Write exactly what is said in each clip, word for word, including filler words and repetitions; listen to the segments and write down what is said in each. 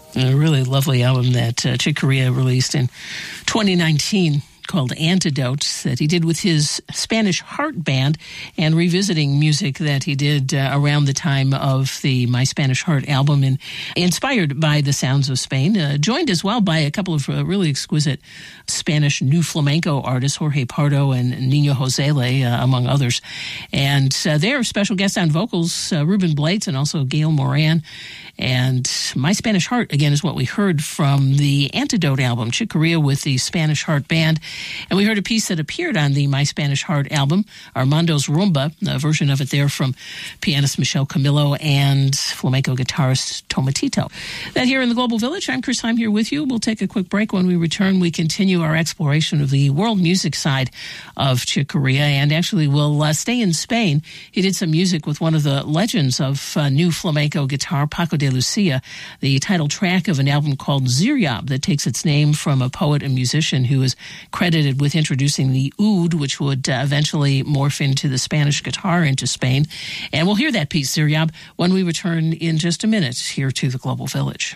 A really lovely album that uh, Chick Corea released in twenty nineteen called Antidote, that he did with his Spanish Heart Band, and revisiting music that he did uh, around the time of the My Spanish Heart album, and inspired by the sounds of Spain, uh, joined as well by a couple of uh, really exquisite Spanish new flamenco artists, Jorge Pardo and Nino Josele, uh, among others. And uh, they're special guests on vocals, uh, Ruben Blades and also Gail Moran. And My Spanish Heart, again, is what we heard from the Antidote album, Chick Corea with the Spanish Heart Band. And we heard a piece that appeared on the My Spanish Heart album, Armando's Rumba, a version of it there from pianist Michelle Camillo and flamenco guitarist Tomatito. That here in the Global Village, I'm Chris Heim here with you. We'll take a quick break. When we return, we continue our exploration of the world music side of Chick Corea, and actually we'll uh, stay in Spain. He did some music with one of the legends of uh, new flamenco guitar, Paco de Lucia, the title track of an album called Ziryab that takes its name from a poet and musician who is credited with introducing the oud, which would uh, eventually morph into the Spanish guitar into Spain. And we'll hear that piece, Ziryab, when we return in just a minute here to the Global Village.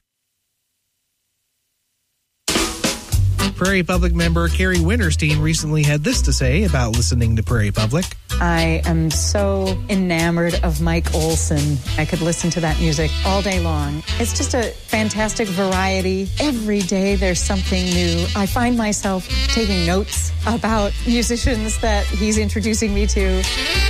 Prairie Public member Carrie Winterstein recently had this to say about listening to Prairie Public. I am so enamored of Mike Olson. I could listen to that music all day long. It's just a fantastic variety. Every day there's something new. I find myself taking notes about musicians that he's introducing me to.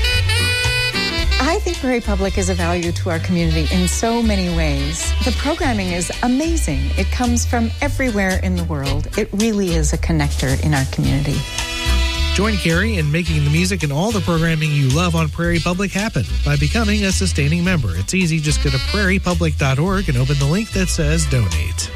I think Prairie Public is a value to our community in so many ways. The programming is amazing. It comes from everywhere in the world. It really is a connector in our community. Join Carrie in making the music and all the programming you love on Prairie Public happen by becoming a sustaining member. It's easy. Just go to prairie public dot org and open the link that says donate.